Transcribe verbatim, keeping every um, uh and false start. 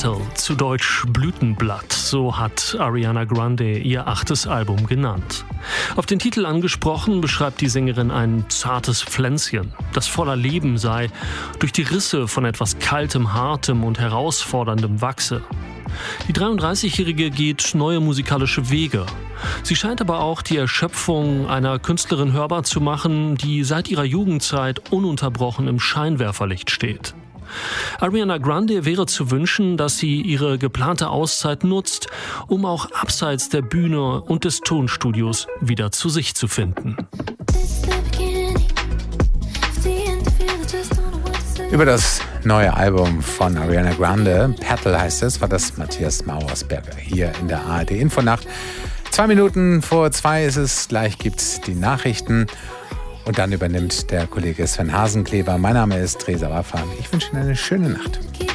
Petal, zu Deutsch Blütenblatt, so hat Ariana Grande ihr achtes Album genannt. Auf den Titel angesprochen, beschreibt die Sängerin ein zartes Pflänzchen, das voller Leben sei, durch die Risse von etwas Kaltem, Hartem und Herausforderndem wachse. Die dreiunddreißigjährige geht neue musikalische Wege. Sie scheint aber auch die Erschöpfung einer Künstlerin hörbar zu machen, die seit ihrer Jugendzeit ununterbrochen im Scheinwerferlicht steht. Ariana Grande wäre zu wünschen, dass sie ihre geplante Auszeit nutzt, um auch abseits der Bühne und des Tonstudios wieder zu sich zu finden. Über das neue Album von Ariana Grande, Petal heißt es, war das Matthias Mauersberger hier in der A R D-Infonacht. Zwei Minuten vor zwei ist es, gleich gibt's die Nachrichten und dann übernimmt der Kollege Sven Hasenkleber. Mein Name ist Reza Wafan. Ich wünsche Ihnen eine schöne Nacht.